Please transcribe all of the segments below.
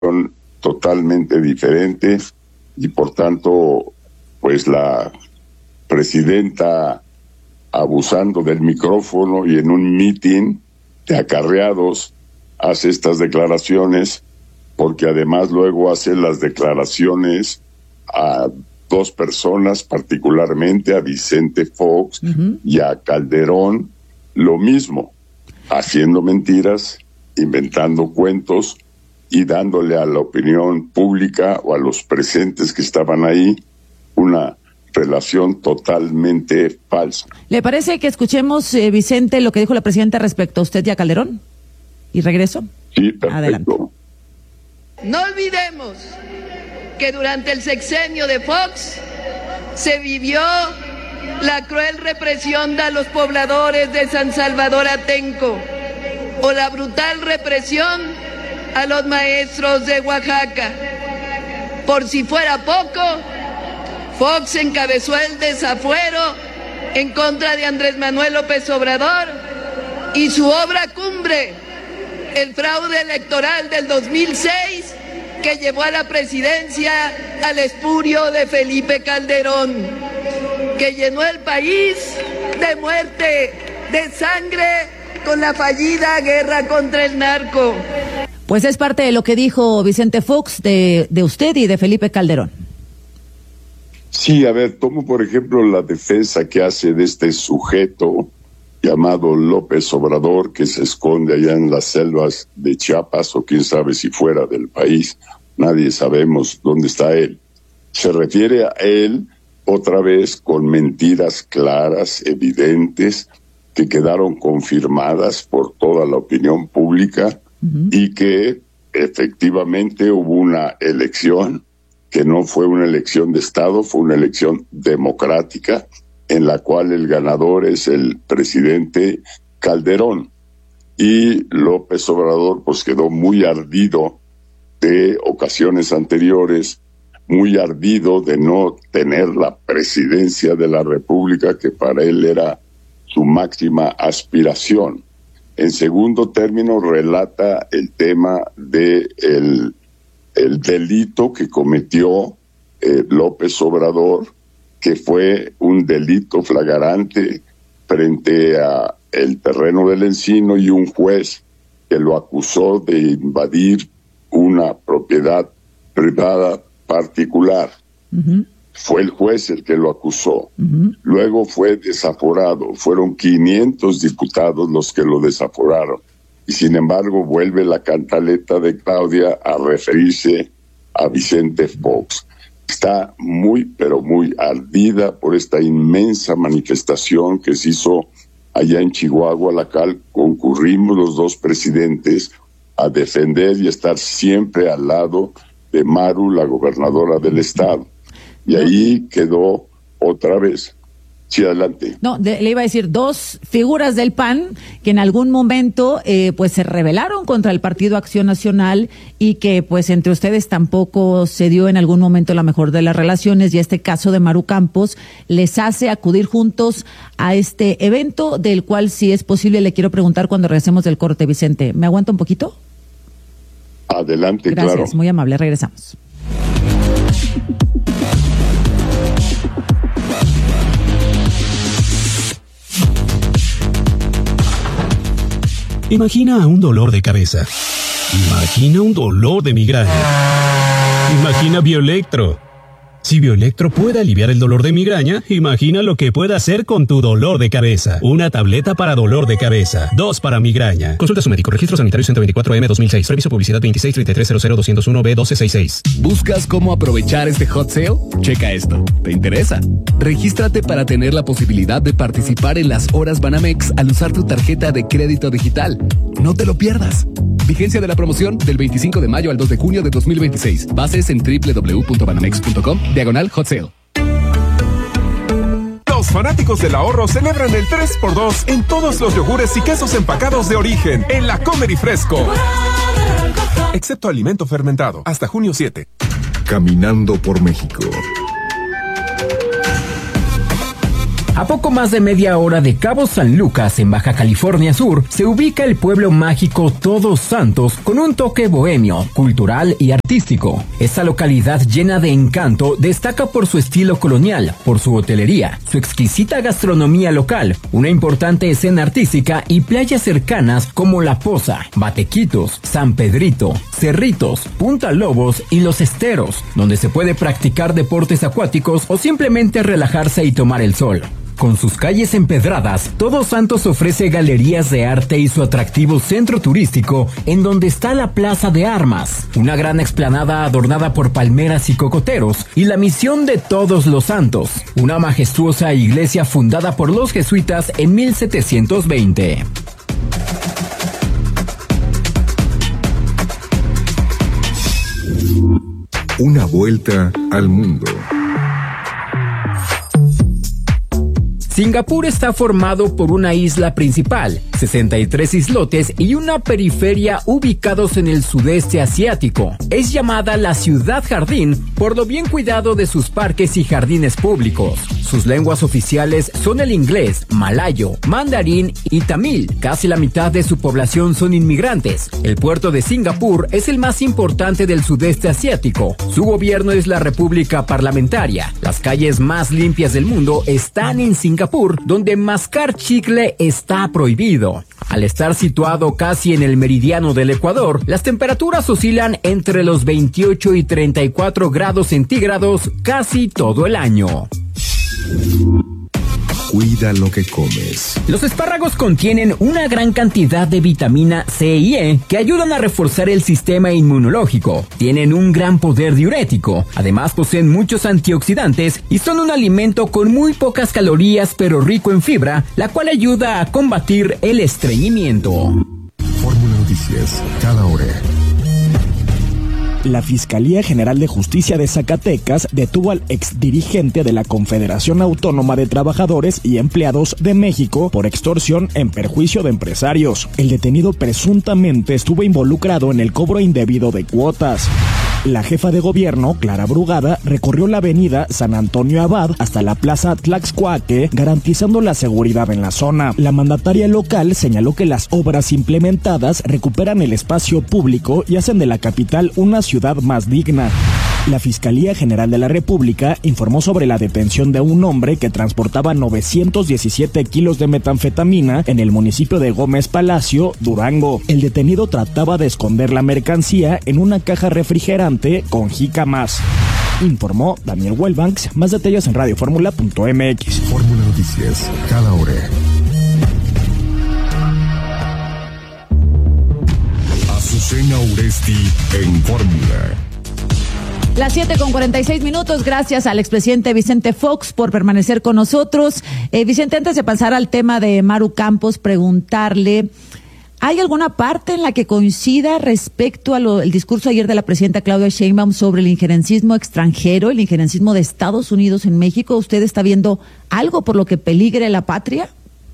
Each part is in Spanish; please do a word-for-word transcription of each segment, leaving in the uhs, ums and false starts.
totalmente diferente y por tanto, pues la presidenta abusando del micrófono y en un mitin de acarreados hace estas declaraciones, porque además luego hace las declaraciones a dos personas, particularmente a Vicente Fox uh-huh. y a Calderón, lo mismo, haciendo mentiras, inventando cuentos y dándole a la opinión pública o a los presentes que estaban ahí una relación totalmente falsa. ¿Le parece que escuchemos, eh, Vicente, lo que dijo la presidenta respecto a usted y a Calderón? ¿Y regreso? Sí, perfecto. Adelante. No olvidemos que durante el sexenio de Fox se vivió la cruel represión de los pobladores de San Salvador Atenco o la brutal represión a los maestros de Oaxaca. Por si fuera poco, Fox encabezó el desafuero en contra de Andrés Manuel López Obrador y su obra cumbre, el fraude electoral del dos mil seis, que llevó a la presidencia al espurio de Felipe Calderón, que llenó el país de muerte, de sangre, con la fallida guerra contra el narco. Pues es parte de lo que dijo Vicente Fox de, de usted y de Felipe Calderón. Sí, a ver, tomo por ejemplo la defensa que hace de este sujeto llamado López Obrador, que se esconde allá en las selvas de Chiapas o quién sabe si fuera del país. Nadie sabemos dónde está él. Se refiere a él otra vez con mentiras claras, evidentes, que quedaron confirmadas por toda la opinión pública uh-huh. y que efectivamente hubo una elección que no fue una elección de Estado, fue una elección democrática en la cual el ganador es el presidente Calderón. Y López Obrador pues quedó muy ardido de ocasiones anteriores, muy ardido de no tener la presidencia de la República, que para él era su máxima aspiración. En segundo término, relata el tema de el, el delito que cometió eh, López Obrador, que fue un delito flagrante frente a el terreno del Encino y un juez que lo acusó de invadir una propiedad privada particular. Uh-huh. Fue el juez el que lo acusó. Uh-huh. Luego fue desaforado. Fueron quinientos diputados los que lo desaforaron. Y sin embargo vuelve la cantaleta de Claudia a referirse a Vicente Fox. Está muy, pero muy ardida por esta inmensa manifestación que se hizo allá en Chihuahua, a la cual concurrimos los dos presidentes a defender y estar siempre al lado de Maru, la gobernadora del estado. Y ahí quedó otra vez. Sí, adelante. No, de, le iba a decir, dos figuras del P A N que en algún momento eh, pues se rebelaron contra el Partido Acción Nacional y que pues entre ustedes tampoco se dio en algún momento la mejor de las relaciones, y este caso de Maru Campos les hace acudir juntos a este evento, del cual, si es posible, le quiero preguntar cuando regresemos del corte. Vicente, ¿me aguanta un poquito? Adelante, Gracias, claro. Muy amable, regresamos. Imagina un dolor de cabeza. Imagina un dolor de migraña. Imagina Bioelectro. Si Bioelectro puede aliviar el dolor de migraña, imagina lo que puede hacer con tu dolor de cabeza. Una tableta para dolor de cabeza, dos para migraña. Consulta a su médico. Registro sanitario ciento veinticuatro M dos mil seis. Reviso publicidad veintiséis treinta y tres cero cero doscientos uno B doce sesenta y seis. ¿Buscas cómo aprovechar este hot sale? Checa esto. ¿Te interesa? Regístrate para tener la posibilidad de participar en las horas Banamex al usar tu tarjeta de crédito digital. No te lo pierdas. Vigencia de la promoción del veinticinco de mayo al dos de junio de dos mil veintiséis. Bases en doble u doble u doble u punto banamex punto com, diagonal hot sale. Los fanáticos del ahorro celebran el tres por dos en todos los yogures y quesos empacados de origen en la Comer y Fresco. Excepto alimento fermentado. Hasta junio siete. Caminando por México. A poco más de media hora de Cabo San Lucas, en Baja California Sur, se ubica el pueblo mágico Todos Santos con un toque bohemio, cultural y artístico. Esta localidad llena de encanto destaca por su estilo colonial, por su hotelería, su exquisita gastronomía local, una importante escena artística y playas cercanas como La Poza, Batequitos, San Pedrito, Cerritos, Punta Lobos y Los Esteros, donde se puede practicar deportes acuáticos o simplemente relajarse y tomar el sol. Con sus calles empedradas, Todos Santos ofrece galerías de arte y su atractivo centro turístico, en donde está la Plaza de Armas, una gran explanada adornada por palmeras y cocoteros, y la Misión de Todos los Santos, una majestuosa iglesia fundada por los jesuitas en mil setecientos veinte. Una vuelta al mundo. Singapur está formado por una isla principal, sesenta y tres islotes y una periferia ubicados en el sudeste asiático. Es llamada la ciudad jardín por lo bien cuidado de sus parques y jardines públicos. Sus lenguas oficiales son el inglés, malayo, mandarín y tamil. Casi la mitad de su población son inmigrantes. El puerto de Singapur es el más importante del sudeste asiático. Su gobierno es la República Parlamentaria. Las calles más limpias del mundo están en Singapur, donde mascar chicle está prohibido. Al estar situado casi en el meridiano del Ecuador, las temperaturas oscilan entre los veintiocho y treinta y cuatro grados centígrados casi todo el año. Cuida lo que comes. Los espárragos contienen una gran cantidad de vitamina C y E que ayudan a reforzar el sistema inmunológico. Tienen un gran poder diurético. Además poseen muchos antioxidantes y son un alimento con muy pocas calorías pero rico en fibra, la cual ayuda a combatir el estreñimiento. Fórmula Noticias, cada hora. La Fiscalía General de Justicia de Zacatecas detuvo al exdirigente de la Confederación Autónoma de Trabajadores y Empleados de México por extorsión en perjuicio de empresarios. El detenido presuntamente estuvo involucrado en el cobro indebido de cuotas. La jefa de gobierno, Clara Brugada, recorrió la avenida San Antonio Abad hasta la plaza Tlaxcuaque, garantizando la seguridad en la zona. La mandataria local señaló que las obras implementadas recuperan el espacio público y hacen de la capital una ciudad más digna. La Fiscalía General de la República informó sobre la detención de un hombre que transportaba novecientos diecisiete kilos de metanfetamina en el municipio de Gómez Palacio, Durango. El detenido trataba de esconder la mercancía en una caja refrigerante con jícamas. Informó Daniel Wellbanks. Más detalles en radioformula punto m x. Fórmula Noticias, cada hora. Azucena Uresti en Fórmula. Las siete con cuarenta y seis minutos, gracias al expresidente Vicente Fox por permanecer con nosotros. Eh, Vicente, antes de pasar al tema de Maru Campos, preguntarle, ¿hay alguna parte en la que coincida respecto al discurso ayer de la presidenta Claudia Sheinbaum sobre el injerencismo extranjero, el injerencismo de Estados Unidos en México? ¿Usted está viendo algo por lo que peligre la patria?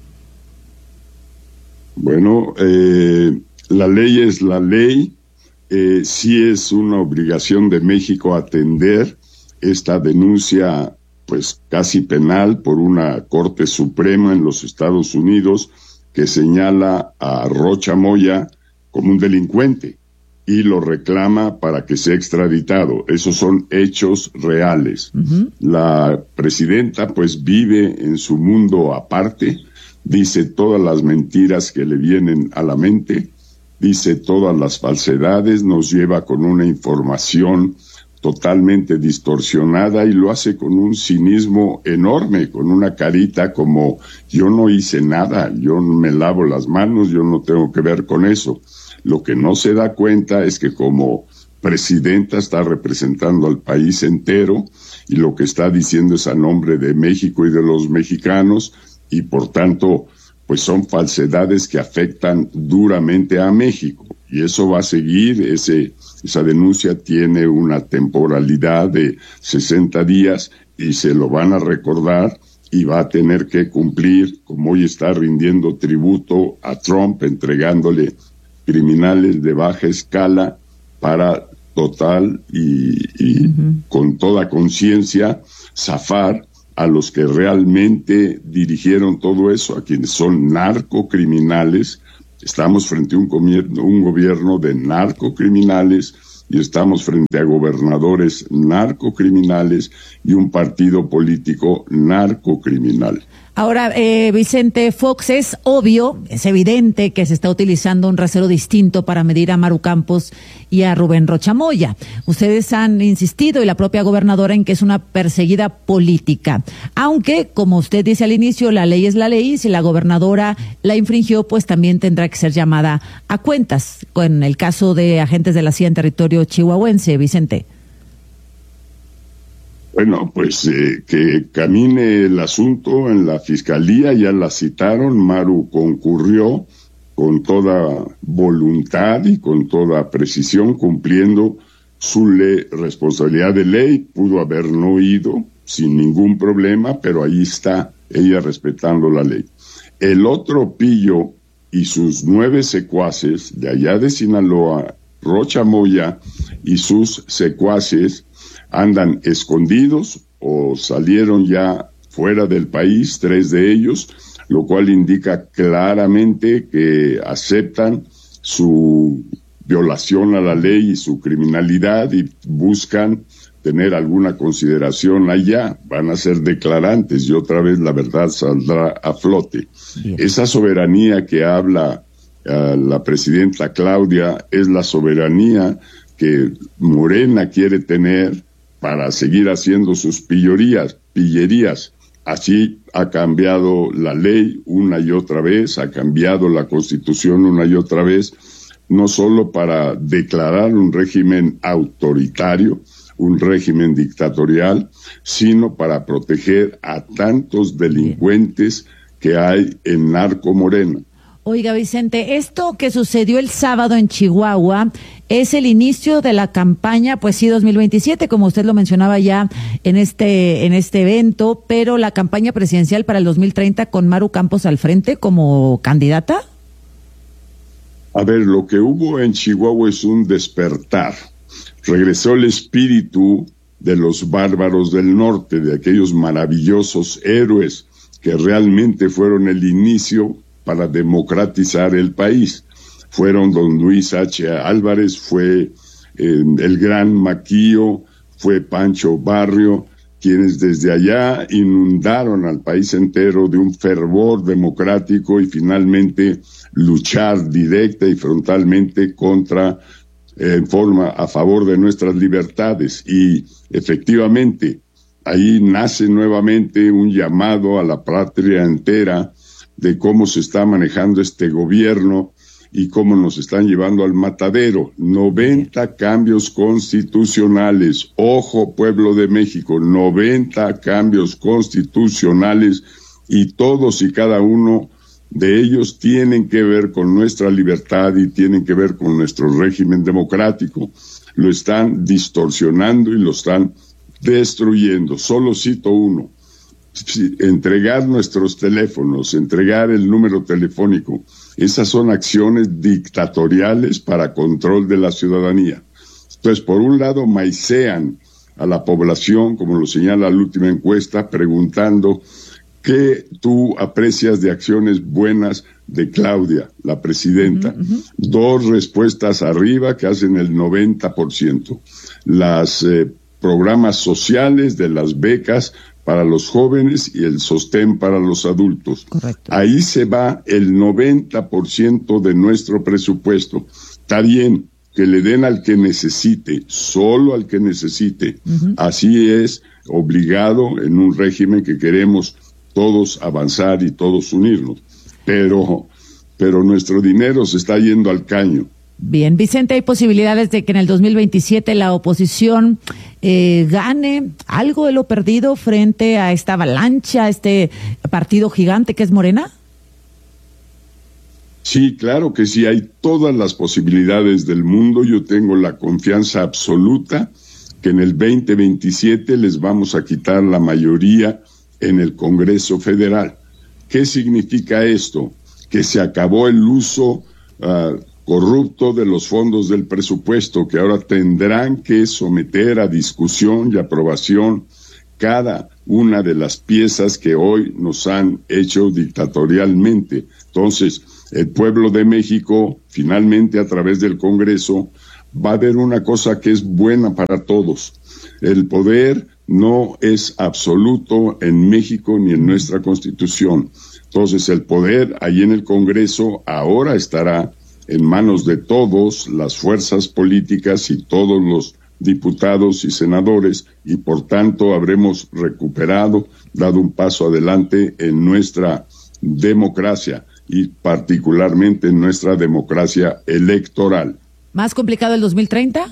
Bueno, eh, la ley es la ley. Eh, sí es una obligación de México atender esta denuncia, pues casi penal, por una Corte Suprema en los Estados Unidos que señala a Rocha Moya como un delincuente y lo reclama para que sea extraditado. Esos son hechos reales. Uh-huh. La presidenta pues vive en su mundo aparte, dice todas las mentiras que le vienen a la mente, dice todas las falsedades, nos lleva con una información totalmente distorsionada y lo hace con un cinismo enorme, con una carita como yo no hice nada, yo me lavo las manos, yo no tengo que ver con eso. Lo que no se da cuenta es que como presidenta está representando al país entero y lo que está diciendo es a nombre de México y de los mexicanos y por tanto pues son falsedades que afectan duramente a México. Y eso va a seguir, ese, esa denuncia tiene una temporalidad de sesenta días y se lo van a recordar y va a tener que cumplir, como hoy está rindiendo tributo a Trump, entregándole criminales de baja escala para total y, y uh-huh. con toda conciencia zafar a los que realmente dirigieron todo eso, a quienes son narcocriminales. Estamos frente a un gobierno, un gobierno de narcocriminales y estamos frente a gobernadores narcocriminales y un partido político narcocriminal. Ahora, eh, Vicente Fox, es obvio, es evidente que se está utilizando un rasero distinto para medir a Maru Campos y a Rubén Rocha Moya. Ustedes han insistido, y la propia gobernadora, en que es una perseguida política. Aunque, como usted dice al inicio, la ley es la ley, y si la gobernadora la infringió, pues también tendrá que ser llamada a cuentas, con el caso de agentes de la C I A en territorio chihuahuense, Vicente. Bueno, pues eh, que camine el asunto en la fiscalía, ya la citaron, Maru concurrió con toda voluntad y con toda precisión, cumpliendo su ley, responsabilidad de ley, pudo haber no ido sin ningún problema, pero ahí está ella respetando la ley. El otro pillo y sus nueve secuaces de allá de Sinaloa, Rocha Moya y sus secuaces, andan escondidos o salieron ya fuera del país, tres de ellos, lo cual indica claramente que aceptan su violación a la ley y su criminalidad y buscan tener alguna consideración allá, van a ser declarantes y otra vez la verdad saldrá a flote. Bien. Esa soberanía que habla uh, la presidenta Claudia es la soberanía que Morena quiere tener para seguir haciendo sus pillorías, pillerías. Así ha cambiado la ley una y otra vez, ha cambiado la Constitución una y otra vez, no solo para declarar un régimen autoritario, un régimen dictatorial, sino para proteger a tantos delincuentes que hay en Narco Morena. Oiga, Vicente, esto que sucedió el sábado en Chihuahua es el inicio de la campaña, pues sí, dos mil veintisiete, como usted lo mencionaba ya en este en este evento, pero la campaña presidencial para el dos mil treinta con Maru Campos al frente como candidata. A ver, lo que hubo en Chihuahua es un despertar. Regresó el espíritu de los bárbaros del norte, de aquellos maravillosos héroes que realmente fueron el inicio para democratizar el país. Fueron don Luis H. Álvarez, fue eh, el gran Maquío, fue Pancho Barrio, quienes desde allá inundaron al país entero de un fervor democrático y finalmente luchar directa y frontalmente contra, eh, en forma a favor de nuestras libertades. Y efectivamente, ahí nace nuevamente un llamado a la patria entera de cómo se está manejando este gobierno y cómo nos están llevando al matadero. noventa cambios constitucionales. Ojo, pueblo de México, noventa cambios constitucionales y todos y cada uno de ellos tienen que ver con nuestra libertad y tienen que ver con nuestro régimen democrático. Lo están distorsionando y lo están destruyendo. Solo cito uno. Entregar nuestros teléfonos, entregar el número telefónico, esas son acciones dictatoriales para control de la ciudadanía. Entonces, por un lado, maicean a la población, como lo señala la última encuesta, preguntando qué tú aprecias de acciones buenas de Claudia, la presidenta. Uh-huh, uh-huh. Dos respuestas arriba que hacen el noventa por ciento. Las eh, programas sociales de las becas para los jóvenes y el sostén para los adultos. Correcto. Ahí se va el noventa por ciento de nuestro presupuesto. Está bien que le den al que necesite, solo al que necesite. Uh-huh. Así es, obligado en un régimen que queremos todos avanzar y todos unirnos. Pero, pero nuestro dinero se está yendo al caño. Bien, Vicente, ¿hay posibilidades de que en el dos mil veintisiete la oposición eh, gane algo de lo perdido frente a esta avalancha, a este partido gigante que es Morena? Sí, claro que sí, hay todas las posibilidades del mundo. Yo tengo la confianza absoluta que en el veinte veintisiete les vamos a quitar la mayoría en el Congreso Federal. ¿Qué significa esto? Que se acabó el uso uh, corrupto de los fondos del presupuesto, que ahora tendrán que someter a discusión y aprobación cada una de las piezas que hoy nos han hecho dictatorialmente. Entonces, el pueblo de México, finalmente, a través del Congreso, va a ver una cosa que es buena para todos. El poder no es absoluto en México ni en nuestra Constitución. Entonces, el poder ahí en el Congreso ahora estará en manos de todos las fuerzas políticas y todos los diputados y senadores, y por tanto habremos recuperado, dado un paso adelante en nuestra democracia y particularmente en nuestra democracia electoral. ¿Más complicado el dos mil treinta?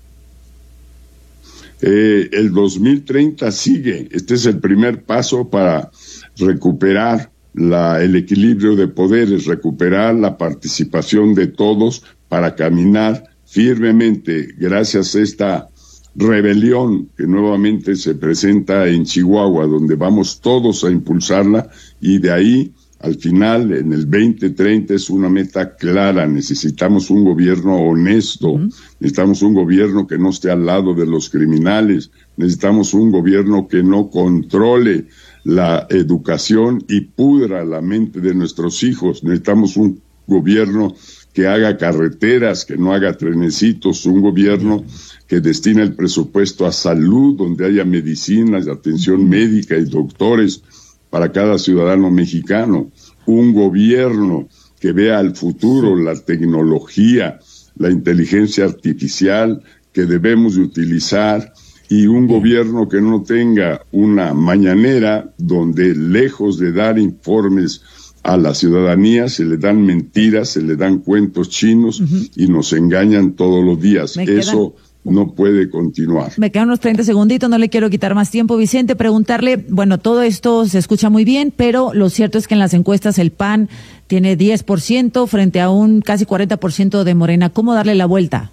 Eh, el dos mil treinta sigue. Este es el primer paso para recuperar La, el equilibrio de poderes, recuperar la participación de todos para caminar firmemente, gracias a esta rebelión que nuevamente se presenta en Chihuahua, donde vamos todos a impulsarla, y de ahí al final, en el veinte treinta, es una meta clara. Necesitamos un gobierno honesto, uh-huh. necesitamos un gobierno que no esté al lado de los criminales, necesitamos un gobierno que no controle la educación y pudra la mente de nuestros hijos. Necesitamos un gobierno que haga carreteras, que no haga trenecitos, un gobierno que destine el presupuesto a salud, donde haya medicinas, atención médica y doctores para cada ciudadano mexicano, un gobierno que vea al futuro, la tecnología, la inteligencia artificial que debemos de utilizar, y un gobierno que no tenga una mañanera donde, lejos de dar informes a la ciudadanía, se le dan mentiras, se le dan cuentos chinos uh-huh. y nos engañan todos los días. Me Eso quedan... no puede continuar. Me quedan unos treinta segunditos, no le quiero quitar más tiempo. Vicente, preguntarle, bueno, todo esto se escucha muy bien, pero lo cierto es que en las encuestas el P A N tiene diez por ciento frente a un casi cuarenta por ciento de Morena. ¿Cómo darle la vuelta?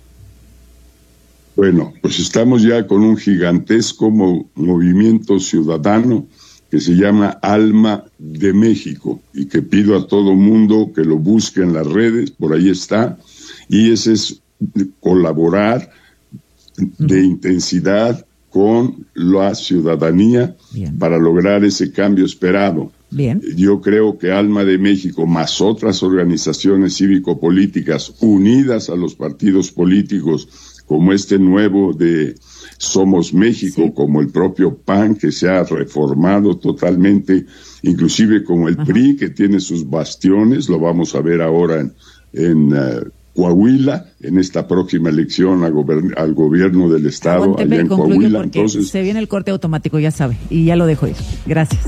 Bueno, pues estamos ya con un gigantesco mo- movimiento ciudadano que se llama Alma de México, y que pido a todo mundo que lo busque en las redes, por ahí está, y ese es colaborar de intensidad con la ciudadanía. Bien. Para lograr ese cambio esperado. Bien. Yo creo que Alma de México, más otras organizaciones cívico-políticas unidas a los partidos políticos, como este nuevo de Somos México, sí. como el propio P A N, que se ha reformado totalmente, inclusive como el Ajá. P R I, que tiene sus bastiones, lo vamos a ver ahora en, en uh, Coahuila, en esta próxima elección a gober- al gobierno del estado, Aguánteme, allá en Coahuila. Entonces se viene el corte automático, ya sabe, y ya lo dejo ir. Gracias.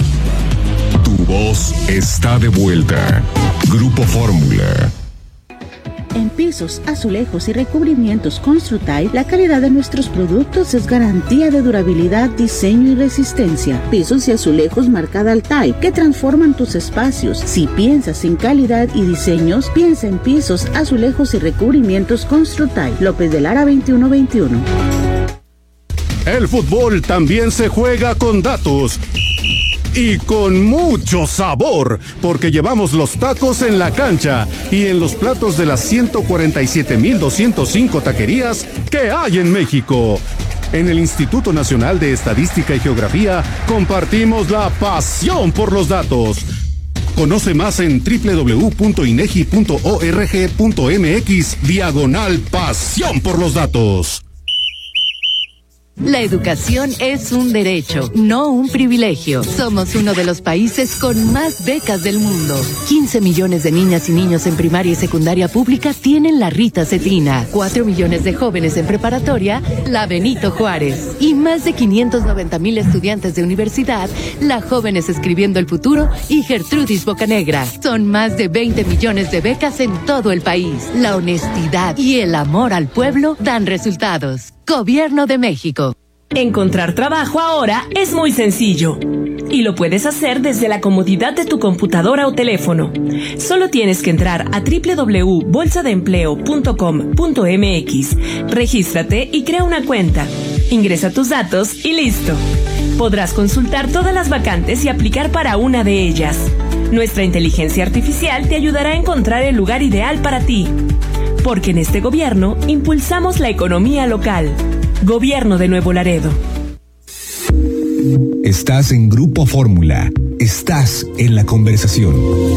Tu voz está de vuelta. Grupo Fórmula. En pisos, azulejos y recubrimientos Construtile, la calidad de nuestros productos es garantía de durabilidad, diseño y resistencia. Pisos y azulejos marca Daltile, que transforman tus espacios. Si piensas en calidad y diseños, piensa en pisos, azulejos y recubrimientos Construtile. López de Lara veintiuno veintiuno. El fútbol también se juega con datos. Y con mucho sabor, porque llevamos los tacos en la cancha y en los platos de las ciento cuarenta y siete mil doscientos cinco taquerías que hay en México. En el Instituto Nacional de Estadística y Geografía compartimos la pasión por los datos. Conoce más en doble u doble u doble u punto inegi punto org punto mx diagonal pasión por los datos. La educación es un derecho, no un privilegio. Somos uno de los países con más becas del mundo. quince millones de niñas y niños en primaria y secundaria pública tienen la Rita Cetina. cuatro millones de jóvenes en preparatoria, la Benito Juárez. Y más de quinientos noventa mil estudiantes de universidad, la Jóvenes Escribiendo el Futuro y Gertrudis Bocanegra. Son más de veinte millones de becas en todo el país. La honestidad y el amor al pueblo dan resultados. Gobierno de México. Encontrar trabajo ahora es muy sencillo y lo puedes hacer desde la comodidad de tu computadora o teléfono. Solo tienes que entrar a doble u doble u doble u punto bolsa de empleo punto com punto m x, regístrate y crea una cuenta. Ingresa tus datos y listo. Podrás consultar todas las vacantes y aplicar para una de ellas. Nuestra inteligencia artificial te ayudará a encontrar el lugar ideal para ti. Porque en este gobierno impulsamos la economía local. Gobierno de Nuevo Laredo. Estás en Grupo Fórmula. Estás en la conversación.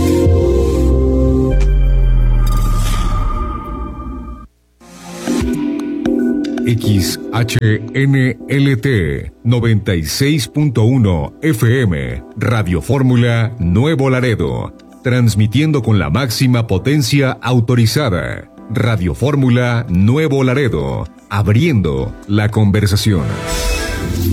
X H N L T noventa y seis punto uno F M, Radio Fórmula Nuevo Laredo, transmitiendo con la máxima potencia autorizada. Radio Fórmula Nuevo Laredo, abriendo la conversación.